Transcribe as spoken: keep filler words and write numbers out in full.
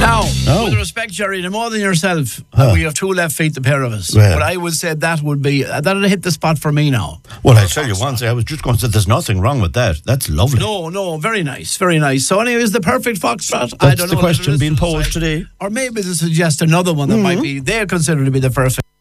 Now, Oh. with respect, Jerry, no more than yourself, Huh. we have two left feet, the pair of us. Yeah. But I would say that would be, uh, that would hit the spot for me now. Well, I tell you one thing, I was just going to say there's nothing wrong with that. That's lovely. No, no, very nice, very nice. So anyway, is the perfect foxtrot? I That's don't the know. question Let being us posed decide. today. Or maybe to suggest another one that might be, they consider to be the perfect.